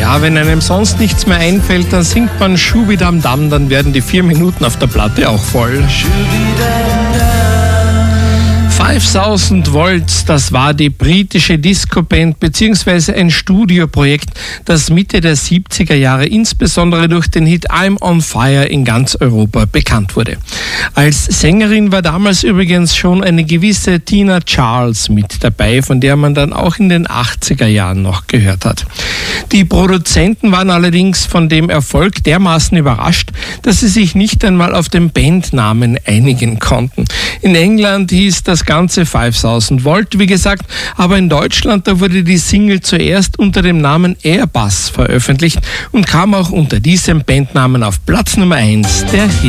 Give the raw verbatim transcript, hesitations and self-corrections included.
Ja, wenn einem sonst nichts mehr einfällt, dann singt man Schubidam-Dam, dann werden die vier Minuten auf der Platte auch voll. fünftausend Volt, das war die britische Disco-Band bzw. ein Studioprojekt, das Mitte der siebziger Jahre insbesondere durch den Hit I'm on Fire in ganz Europa bekannt wurde. Als Sängerin war damals übrigens schon eine gewisse Tina Charles mit dabei, von der man dann auch in den achtziger Jahren noch gehört hat. Die Produzenten waren allerdings von dem Erfolg dermaßen überrascht, dass sie sich nicht einmal auf den Bandnamen einigen konnten. In England hieß das ganze fünftausend Volt, wie gesagt, aber in Deutschland, da wurde die Single zuerst unter dem Namen Airbus veröffentlicht und kam auch unter diesem Bandnamen auf Platz Nummer eins der Hit.